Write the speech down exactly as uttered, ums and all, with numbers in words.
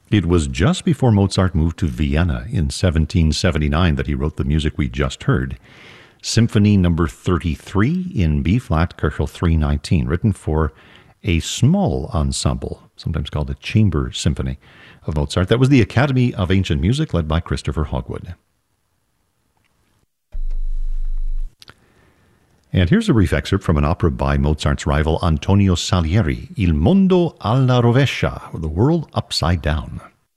It was just before Mozart moved to Vienna in seventeen seventy-nine that he wrote the music we just heard. Symphony number thirty-three in B-flat, Köchel three nineteen, written for a small ensemble, sometimes called a chamber symphony of Mozart. That was the Academy of Ancient Music, led by Christopher Hogwood. And here's a brief excerpt from an opera by Mozart's rival Antonio Salieri, Il Mondo alla Rovescia, or The World Upside Down.